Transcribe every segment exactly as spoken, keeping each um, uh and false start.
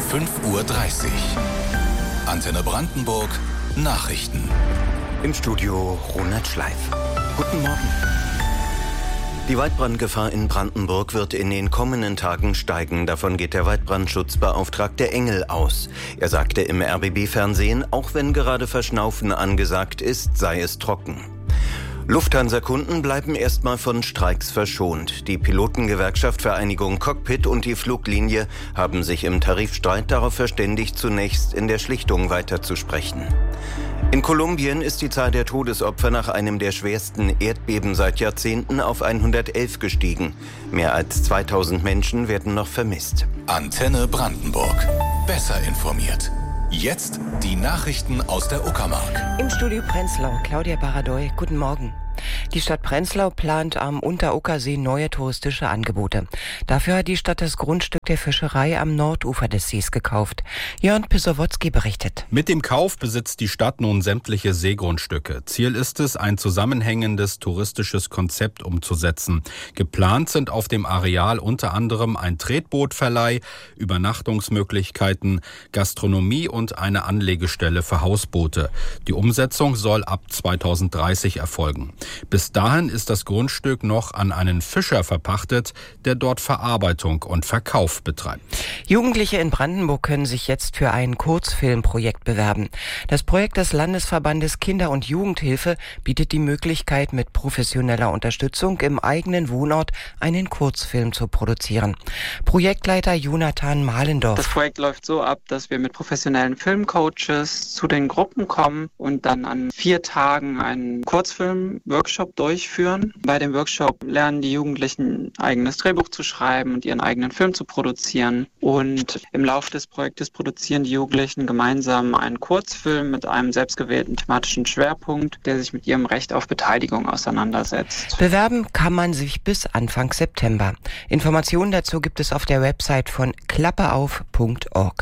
fünf Uhr dreißig. Antenne Brandenburg, Nachrichten. Im Studio Ronald Schleif. Guten Morgen. Die Waldbrandgefahr in Brandenburg wird in den kommenden Tagen steigen. Davon geht der Waldbrandschutzbeauftragte Engel aus. Er sagte im R B B-Fernsehen, auch wenn gerade Verschnaufen angesagt ist, sei es trocken. Lufthansa-Kunden bleiben erstmal von Streiks verschont. Die Pilotengewerkschaft Vereinigung Cockpit und die Fluglinie haben sich im Tarifstreit darauf verständigt, zunächst in der Schlichtung weiterzusprechen. In Kolumbien ist die Zahl der Todesopfer nach einem der schwersten Erdbeben seit Jahrzehnten auf hundertelf gestiegen. Mehr als zweitausend Menschen werden noch vermisst. Antenne Brandenburg. Besser informiert. Jetzt die Nachrichten aus der Uckermark. Im Studio Prenzlau, Claudia Baradoy, guten Morgen. Die Stadt Prenzlau plant am Unteruckersee neue touristische Angebote. Dafür hat die Stadt das Grundstück der Fischerei am Nordufer des Sees gekauft. Jörn Pisowotzki berichtet. Mit dem Kauf besitzt die Stadt nun sämtliche Seegrundstücke. Ziel ist es, ein zusammenhängendes touristisches Konzept umzusetzen. Geplant sind auf dem Areal unter anderem ein Tretbootverleih, Übernachtungsmöglichkeiten, Gastronomie und eine Anlegestelle für Hausboote. Die Umsetzung soll ab zweitausenddreißig erfolgen. Bis dahin ist das Grundstück noch an einen Fischer verpachtet, der dort Verarbeitung und Verkauf betreibt. Jugendliche in Brandenburg können sich jetzt für ein Kurzfilmprojekt bewerben. Das Projekt des Landesverbandes Kinder- und Jugendhilfe bietet die Möglichkeit, mit professioneller Unterstützung im eigenen Wohnort einen Kurzfilm zu produzieren. Projektleiter Jonathan Mahlendorf. Das Projekt läuft so ab, dass wir mit professionellen Filmcoaches zu den Gruppen kommen und dann an vier Tagen einen Kurzfilm Workshop durchführen. Bei dem Workshop lernen die Jugendlichen ein eigenes Drehbuch zu schreiben und ihren eigenen Film zu produzieren. Und im Laufe des Projektes produzieren die Jugendlichen gemeinsam einen Kurzfilm mit einem selbstgewählten thematischen Schwerpunkt, der sich mit ihrem Recht auf Beteiligung auseinandersetzt. Bewerben kann man sich bis Anfang September. Informationen dazu gibt es auf der Website von klappeauf punkt org.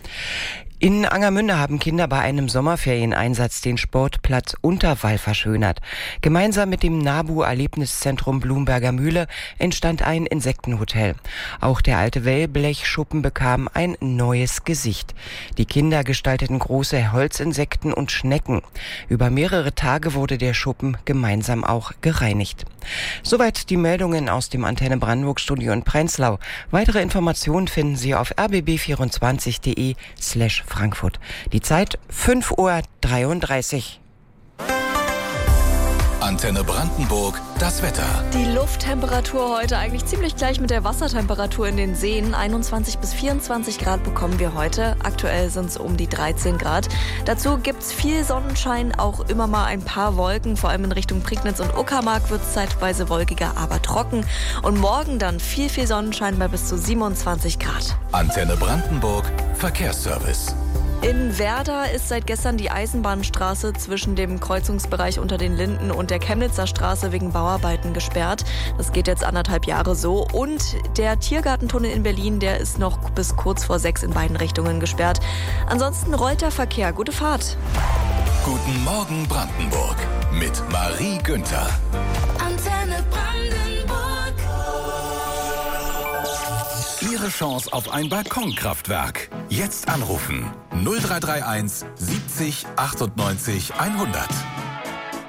In Angermünde haben Kinder bei einem Sommerferieneinsatz den Sportplatz Unterwall verschönert. Gemeinsam mit dem NABU-Erlebniszentrum Blumberger Mühle entstand ein Insektenhotel. Auch der alte Wellblechschuppen bekam ein neues Gesicht. Die Kinder gestalteten große Holzinsekten und Schnecken. Über mehrere Tage wurde der Schuppen gemeinsam auch gereinigt. Soweit die Meldungen aus dem Antenne Brandenburg Studio in Prenzlau. Weitere Informationen finden Sie auf r b b vierundzwanzig punkt de slash Frankfurt. Die Zeit fünf Uhr dreiunddreißig. Antenne Brandenburg, das Wetter. Die Lufttemperatur heute eigentlich ziemlich gleich mit der Wassertemperatur in den Seen. einundzwanzig bis vierundzwanzig Grad bekommen wir heute. Aktuell sind es um die dreizehn Grad. Dazu gibt es viel Sonnenschein, auch immer mal ein paar Wolken. Vor allem in Richtung Prignitz und Uckermark wird es zeitweise wolkiger, aber trocken. Und morgen dann viel, viel Sonnenschein bei bis zu siebenundzwanzig Grad. Antenne Brandenburg, Verkehrsservice. In Werder ist seit gestern die Eisenbahnstraße zwischen dem Kreuzungsbereich unter den Linden und der Chemnitzer Straße wegen Bauarbeiten gesperrt. Das geht jetzt anderthalb Jahre so. Und der Tiergartentunnel in Berlin, der ist noch bis kurz vor sechs in beiden Richtungen gesperrt. Ansonsten rollt der Verkehr. Gute Fahrt. Guten Morgen Brandenburg mit Marie Günther. Antenne Brandenburg. Ihre Chance auf ein Balkonkraftwerk. Jetzt anrufen null drei drei eins siebzig achtundneunzig hundert.